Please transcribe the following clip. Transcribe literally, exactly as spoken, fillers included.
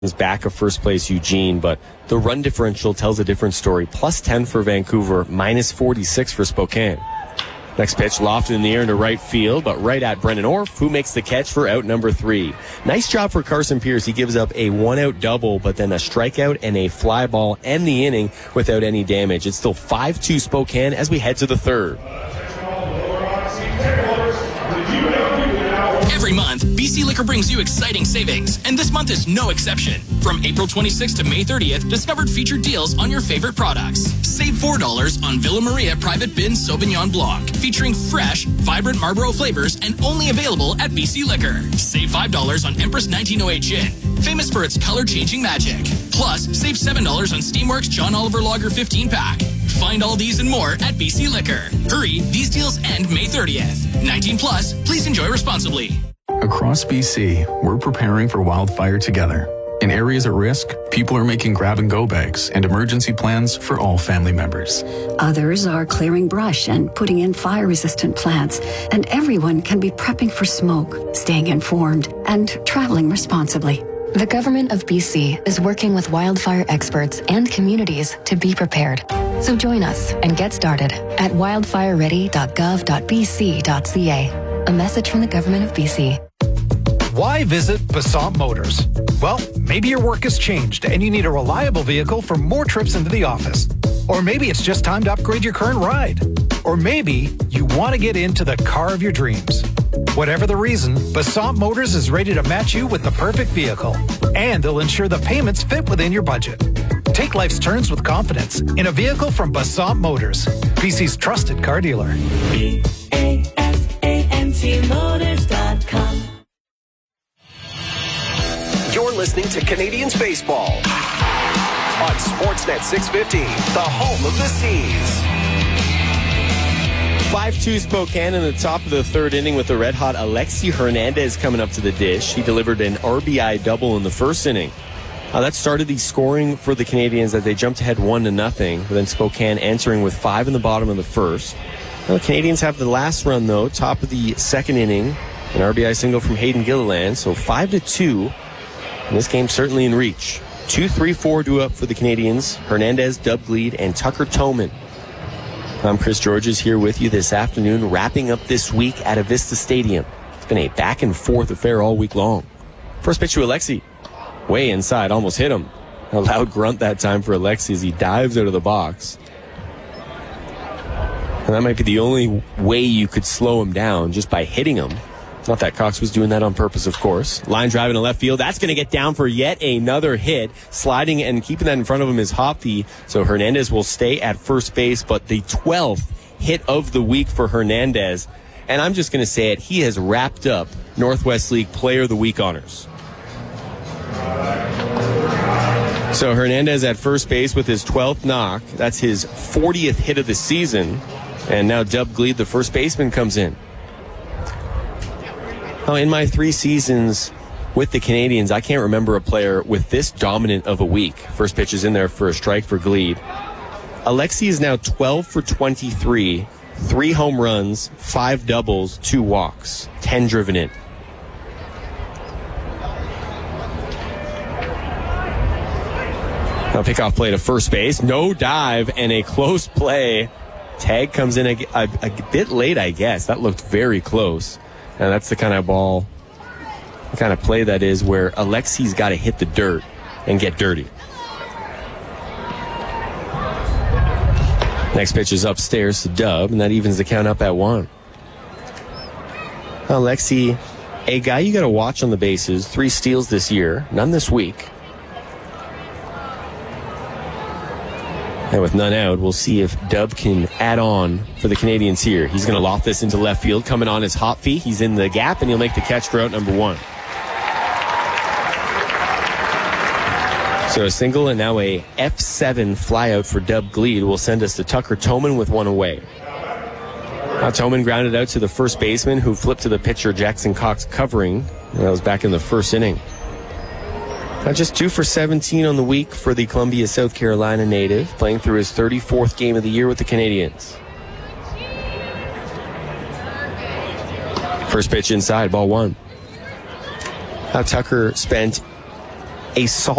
back of first place Eugene, but the run differential tells a different story. Plus ten for Vancouver, minus forty-six for Spokane. Next pitch lofted in the air into right field, but right at Brennan Orff, who makes the catch for out number three. Nice job for Carson Pierce. He gives up a one-out double, but then a strikeout and a fly ball end the inning without any damage. It's still five two Spokane as we head to the third. Every month, B C Liquor brings you exciting savings, and this month is no exception. From April twenty-sixth to May thirtieth, discover featured deals on your favorite products. Save four dollars on Villa Maria Private Bin Sauvignon Blanc, featuring fresh, vibrant Marlboro flavors and only available at B C Liquor. Save five dollars on Empress nineteen oh eight Gin, famous for its color-changing magic. Plus, save seven dollars on Steamworks John Oliver Lager fifteen pack. Find all these and more at B C Liquor. Hurry, these deals end May thirtieth. nineteen plus, please enjoy responsibly. Across B C, we're preparing for wildfire together. In areas at risk, people are making grab-and-go bags and emergency plans for all family members. Others are clearing brush and putting in fire-resistant plants. And everyone can be prepping for smoke, staying informed, and traveling responsibly. The government of B C is working with wildfire experts and communities to be prepared. So join us and get started at wildfire ready dot gov dot b c dot c a. A message from the government of B C. Why visit Basant Motors? Well, maybe your work has changed and you need a reliable vehicle for more trips into the office. Or maybe it's just time to upgrade your current ride. Or maybe you want to get into the car of your dreams. Whatever the reason, Basant Motors is ready to match you with the perfect vehicle. And they'll ensure the payments fit within your budget. Take life's turns with confidence in a vehicle from Basant Motors, B C's trusted car dealer. B A S A N T Motors dot com. You're listening to Canadians Baseball on Sportsnet six fifty, the home of the Seas. five two Spokane in the top of the third inning with the red-hot Alexi Hernandez coming up to the dish. He delivered an R B I double in the first inning. Uh, that started the scoring for the Canadians as they jumped ahead one to nothing. But then Spokane answering with five in the bottom of the first. Well, the Canadians have the last run, though, top of the second inning. An R B I single from Hayden Gilliland, so five to two. And this game certainly in reach. two three four due up for the Canadians. Hernandez, Dub Gleed, and Tucker Toman. I'm Chris Georges here with you this afternoon, wrapping up this week at Avista Stadium. It's been a back-and-forth affair all week long. First pitch to Alexi. Way inside, almost hit him. A loud grunt that time for Alexi as he dives out of the box. And that might be the only way you could slow him down, just by hitting him. Not that Cox was doing that on purpose, of course. Line drive into left field. That's going to get down for yet another hit. Sliding and keeping that in front of him is Hoppy. So Hernandez will stay at first base, but the twelfth hit of the week for Hernandez. And I'm just going to say it, he has wrapped up Northwest League Player of the Week honors. So Hernandez at first base with his twelfth knock. That's his fortieth hit of the season. And now Dub Gleed, the first baseman, comes in. Oh, in my three seasons with the Canadians, I can't remember a player with this dominant of a week. First pitch is in there for a strike for Gleed. Alexi is now twelve for twenty-three, three home runs, five doubles, two walks, ten driven in. Now pickoff play to first base, no dive, and a close play. Tag comes in a, a, a bit late, I guess. That looked very close. And that's the kind of ball, the kind of play that is where Alexi's got to hit the dirt and get dirty. Next pitch is upstairs to Dub, and that evens the count up at one. Alexi, a guy you got to watch on the bases. Three steals this year, none this week. And with none out, we'll see if Dub can add on for the Canadians here. He's going to loft this into left field, coming on his hot feet. He's in the gap, and he'll make the catch for out number one. So a single and now a F seven flyout for Dub Gleed will send us to Tucker Toman with one away. Now Toman grounded out to the first baseman, who flipped to the pitcher Jackson Cox covering. That was back in the first inning. Now just two for seventeen on the week for the Columbia, South Carolina native, playing through his thirty-fourth game of the year with the Canadians. First pitch inside, ball one. Now Tucker spent a salt